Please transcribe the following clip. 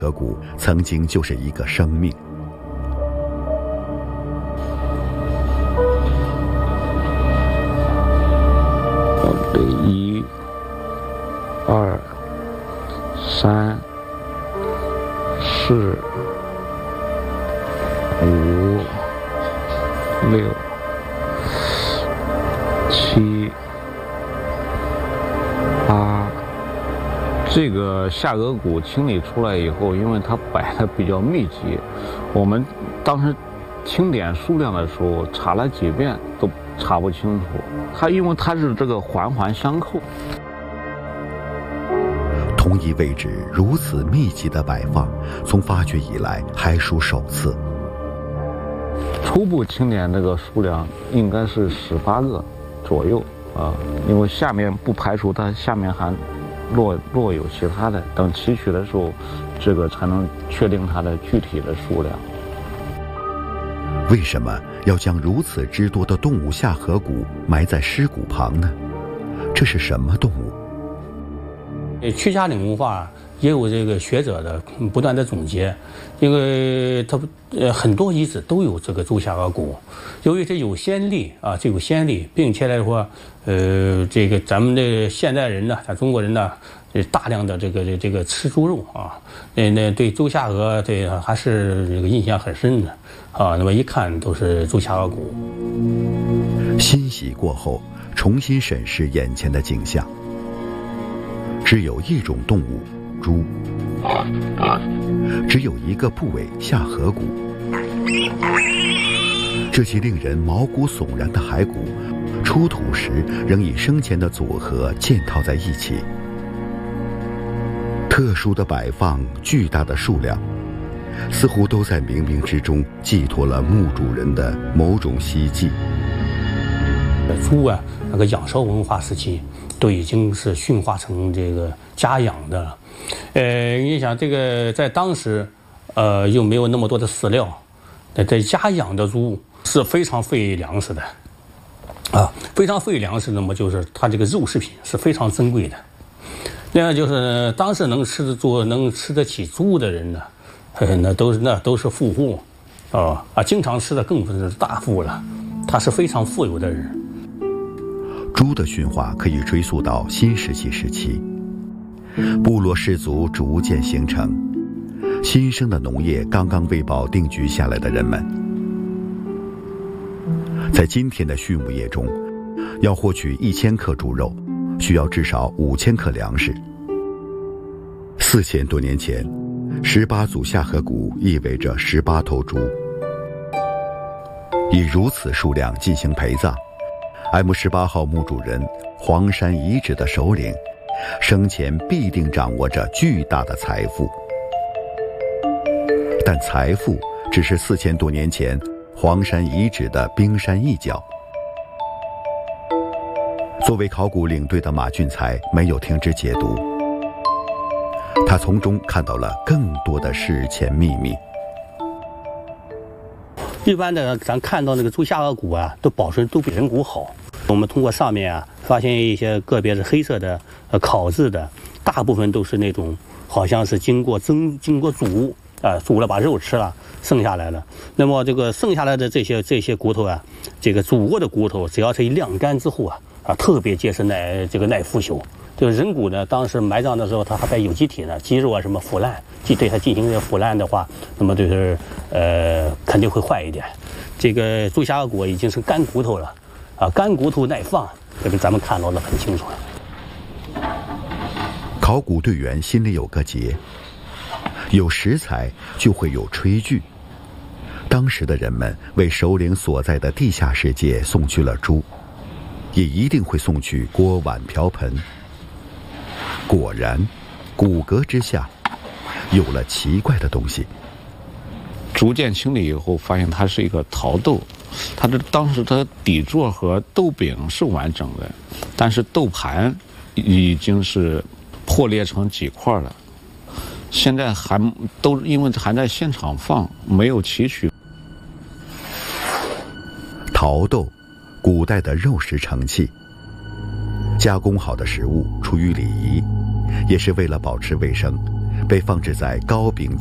河谷曾经就是一个生命。 对，1、2、3、4、5、6、7、8。这个下颌骨清理出来以后，因为它摆的比较密集，我们当时清点数量的时候查了几遍都查不清楚。因为它是这个环环相扣， 同一位置如此密集的摆放，从发掘以来还属首次。 初步清点这个数量应该是18个左右啊，因为下面不排除它下面还若有其他的，等提取的时候，这个才能确定它的具体的数量。 为什么要将如此之多的动物下颌骨埋在尸骨旁呢？这是什么动物？ 屈家岭文化也有这个学者的不断的总结，因为它很多遗址都有这个猪下颌骨，由于这有先例啊，这有先例，并且来说，这个咱们的现代人呢，咱中国人呢，大量的这个吃猪肉啊，那对猪下颌对还是这个印象很深的啊。那么一看都是猪下颌骨。 欣喜过后，重新审视眼前的景象。只有一种动物，猪，只有一个部位下颌骨。这些令人毛骨悚然的骸骨，出土时仍以生前的组合嵌套在一起。特殊的摆放，巨大的数量，似乎都在冥冥之中寄托了墓主人的某种希冀。 猪啊，那个仰韶文化时期都已经是驯化成这个家养的了。你想这个在当时，又没有那么多的饲料，在家养的猪是非常费粮食的，啊，非常费粮食。那么就是它这个肉食品是非常珍贵的。另外就是当时能吃得起猪的人呢，那都是富户，经常吃的更是大富了。他是非常富有的人。 猪的驯化可以追溯到新石器时期，部落氏族逐渐形成，新生的农业刚刚喂饱定居下来的人们。在今天的畜牧业中，要获取1000克猪肉，需要至少5000克粮食。4000多年前，18组下颌骨意味着18头猪。以如此数量进行陪葬，M18号墓主人黄山遗址的首领，生前必定掌握着巨大的财富。但财富只是4000多年前黄山遗址的冰山一角。作为考古领队的马俊才没有停止解读，他从中看到了更多的史前秘密。 一般的咱看到那个猪下颌骨啊，都保存都比人骨好。我们通过上面啊发现一些个别是黑色的烤制的，大部分都是那种好像是经过煮煮了把肉吃了剩下来了。那么这个剩下来的这些骨头啊，这个煮过的骨头，只要是一晾干之后特别结实耐腐朽。这个人骨呢，当时埋葬的时候，它还带有机体呢，肌肉啊什么腐烂，对它进行这个腐烂的话，那么就是肯定会坏一点。这个猪下颌骨已经是干骨头了，干骨头耐放，这个咱们看到的很清楚了。 考古队员心里有个结，有食材就会有炊具。当时的人们为首领所在的地下世界送去了猪，也一定会送去锅碗瓢盆。果然，骨骼之下有了奇怪的东西。 逐渐清理以后，发现它是一个陶豆，当时它底座和豆柄是完整的，但是豆盘已经是破裂成几块了。现在因为还在现场放，没有提取。 陶豆，古代的肉食盛器，加工好的食物出于礼仪，也是为了保持卫生， 被放置在糕饼